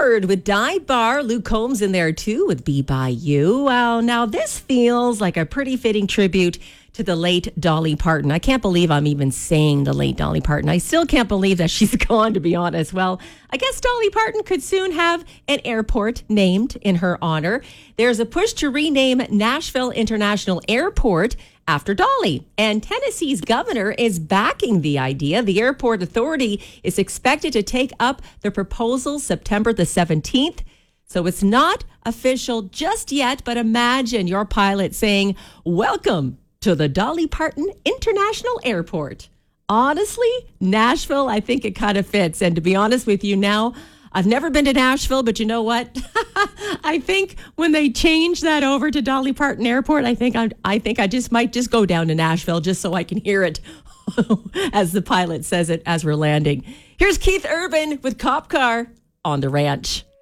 Word with Dive Bar. Luke Combs in there too with Be By You. Well, now this feels like a pretty fitting tribute to the late Dolly Parton. I can't believe I'm even saying the late Dolly Parton. I still can't believe that she's gone, to be honest. Well, I guess Dolly Parton could soon have an airport named in her honor. There's a push to rename Nashville International Airport after Dolly. And Tennessee's governor is backing the idea. The airport authority is expected to take up the proposal September the 17th. So it's not official just yet, but imagine your pilot saying, "Welcome to the Dolly Parton International Airport." Honestly, Nashville, I think it kind of fits. And to be honest with you now, I've never been to Nashville, but you know what? I think when they change that over to Dolly Parton Airport, I think I just might just go down to Nashville just so I can hear it as the pilot says it as we're landing. Here's Keith Urban with Cop Car on the Ranch.